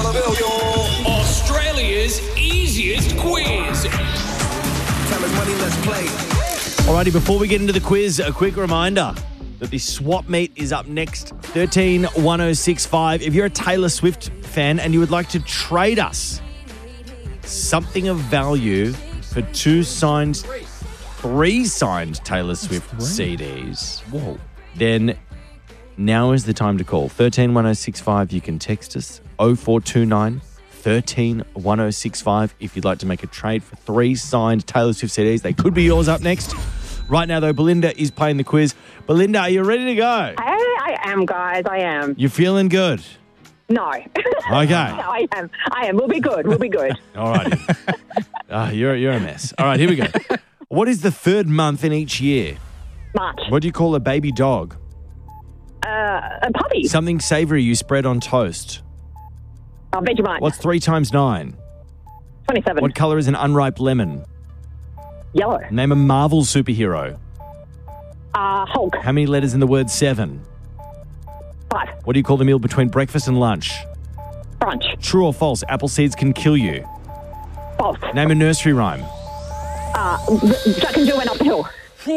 Australia's easiest quiz. Tell us money, let's play. Alrighty, before we get into the quiz, a quick reminder that the swap meet is up next, 131065. If you're a Taylor Swift fan and you would like to trade us something of value for three signed Taylor Swift CDs, then now is the time to call. 131065. You can text us 0429 131065 if you'd like to make a trade for 3 signed Taylor Swift CDs. They could be yours up next. Right now, though, Belinda is playing the quiz. Belinda, are you ready to go? Hey, I am, guys. I am. You feeling good? No. Okay. I am. We'll be good. All righty. You're a mess. All right, here we go. What is the third month in each year? March. What do you call a baby dog? A puppy. Something savoury you spread on toast. Vegemite. What's 3 times 9? 27. What colour is an unripe lemon? Yellow. Name a Marvel superhero. Hulk. How many letters in the word 7? 5. What do you call the meal between breakfast and lunch? Brunch. True or false, apple seeds can kill you? False. Name a nursery rhyme. Jack and Jill went up the hill.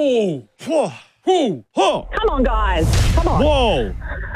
Come on, guys. Come on.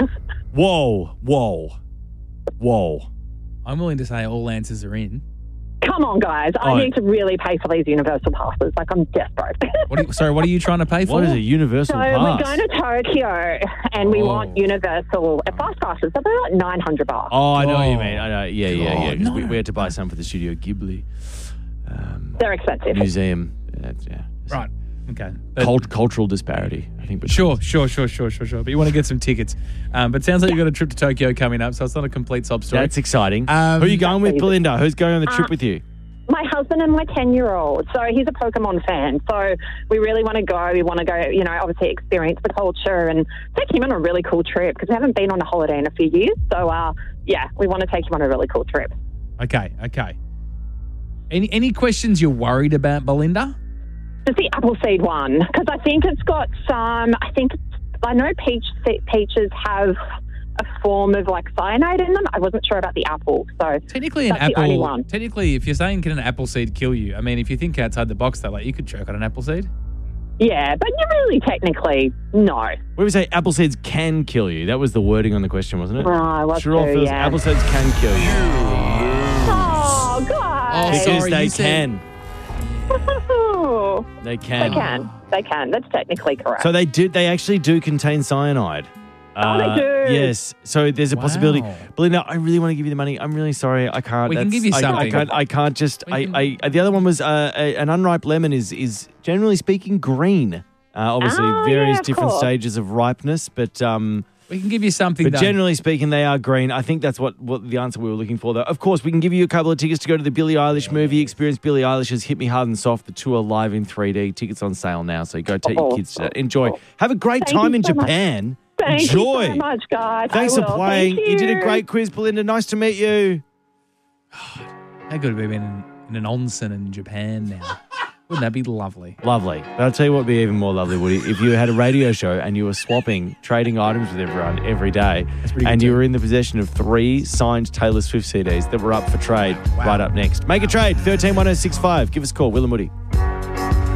Whoa. I'm willing to say all answers are in. Come on, guys. I need to really pay for these universal passes. Like, I'm desperate. What are you trying to pay for? What is a universal So pass? we're going to Tokyo, and we want universal fast passes. So they're like $900. Oh, I know what you mean. I know. Yeah. 'Cause no. we had to buy some for the Studio Ghibli They're expensive. museum. Right. Okay. Cultural disparity, I think. Sure. But you want to get some tickets. But it sounds like you've got a trip to Tokyo coming up, so it's not a complete sob story. That's exciting. Who are you going with, Belinda? Who's going on the trip with you? My husband and my 10-year-old. So he's a Pokemon fan. So we really want to go. We want to go, obviously experience the culture and take him on a really cool trip because we haven't been on a holiday in a few years. So, we want to take him on a really cool trip. Okay. Any questions you're worried about, Belinda? Just the Appleseed one, because I think it's got some, I know peaches have a form of like cyanide in them. I wasn't sure about the apple. So Technically, that's the only one. Technically, if you're saying can an apple seed kill you, I mean, if you think outside the box, though, like you could choke on an apple seed. Yeah, but you really technically, no. We would say apple seeds can kill you. That was the wording on the question, wasn't it? Right, True or false? Apple seeds can kill you. Oh, guys. Because they can. They can. They can. That's technically correct. So they actually do contain cyanide. They do. Yes. So there's a possibility. Belinda, I really want to give you the money. I'm really sorry. I can't. We can give you something. I can't just. The other one was an unripe lemon is generally speaking green. Obviously, various different stages of ripeness, but we can give you something. But generally speaking, they are green. I think that's what the answer we were looking for, though. Of course, we can give you a couple of tickets to go to the Billie Eilish movie. Experience Billie Eilish's Hit Me Hard and Soft, the tour live in 3D. Tickets on sale now, so go take your kids to that. Enjoy. Have a great time in Japan. Thank Enjoy. you so much, guys. Thanks for playing. Thank you did a great quiz, Belinda. Nice to meet you. How good have we been in an onsen in Japan now? Wouldn't that be lovely? Lovely. But I'll tell you what would be even more lovely, Woody, if you had a radio show and you were trading items with everyone every day, and you were in the possession of 3 signed Taylor Swift CDs that were up for trade right up next. Make a trade, 131065. Give us a call, Will and Woody.